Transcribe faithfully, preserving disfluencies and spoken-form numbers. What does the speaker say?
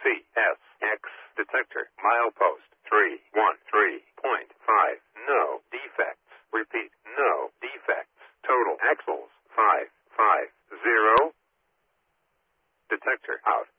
C S X detector milepost three one three point five. No defects. Repeat, no defects. Total axles five five zero. Detector out.